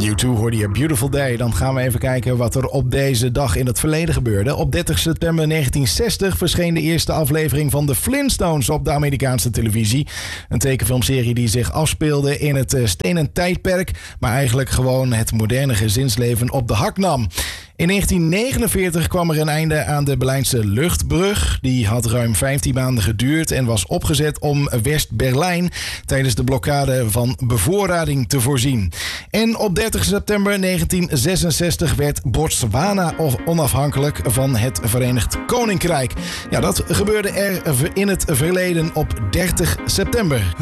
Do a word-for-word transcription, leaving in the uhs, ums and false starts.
U twee hoorde je Beautiful Day. Dan gaan we even kijken wat er op deze dag in het verleden gebeurde. Op dertig september negentien zestig verscheen de eerste aflevering van de Flintstones op de Amerikaanse televisie. Een tekenfilmserie die zich afspeelde in het stenen tijdperk, maar eigenlijk gewoon het moderne gezinsleven op de hak nam. In negentien negenenveertig kwam er een einde aan de Berlijnse luchtbrug. Die had ruim vijftien maanden geduurd en was opgezet om West-Berlijn tijdens de blokkade van bevoorrading te voorzien. En op dertig september negentien zesenzestig werd Botswana onafhankelijk van het Verenigd Koninkrijk. Ja, dat gebeurde er in het verleden op dertig september.